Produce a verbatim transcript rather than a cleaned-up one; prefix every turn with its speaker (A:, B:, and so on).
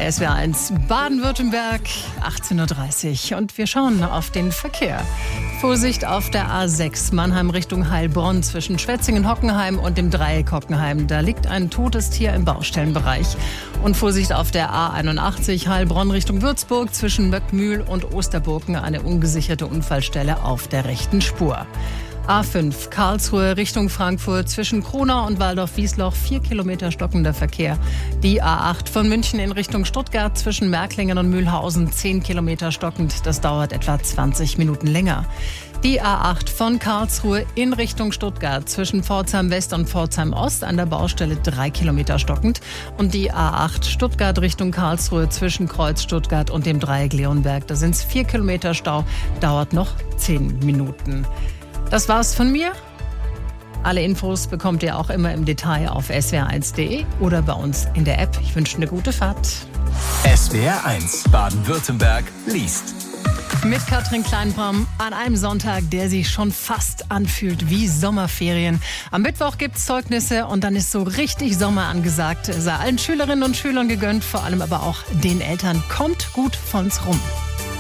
A: S W R eins Baden-Württemberg, achtzehn Uhr dreißig. Und wir schauen auf den Verkehr. Vorsicht auf der A sechs Mannheim Richtung Heilbronn zwischen Schwetzingen-Hockenheim und dem Dreieck Hockenheim. Da liegt ein totes Tier im Baustellenbereich. Und Vorsicht auf der A einundachtzig Heilbronn Richtung Würzburg zwischen Möckmühl und Osterburgen. Eine ungesicherte Unfallstelle auf der rechten Spur. A fünf Karlsruhe Richtung Frankfurt zwischen Kronau und Waldorf-Wiesloch, vier Kilometer stockender Verkehr. Die A acht von München in Richtung Stuttgart zwischen Märklingen und Mühlhausen, zehn Kilometer stockend. Das dauert etwa zwanzig Minuten länger. Die A acht von Karlsruhe in Richtung Stuttgart zwischen Pforzheim West und Pforzheim Ost an der Baustelle drei Kilometer stockend. Und die A acht Stuttgart Richtung Karlsruhe zwischen Kreuz Stuttgart und dem Dreieck Leonberg. Da sind es vier Kilometer Stau, dauert noch zehn Minuten. Das war's von mir. Alle Infos bekommt ihr auch immer im Detail auf S W R eins punkt de oder bei uns in der App. Ich wünsche eine gute Fahrt.
B: S W R eins Baden-Württemberg liest.
A: Mit Katrin Kleinbaum an einem Sonntag, der sich schon fast anfühlt wie Sommerferien. Am Mittwoch gibt's Zeugnisse und dann ist so richtig Sommer angesagt. Sei allen Schülerinnen und Schülern gegönnt, vor allem aber auch den Eltern. Kommt gut von's rum.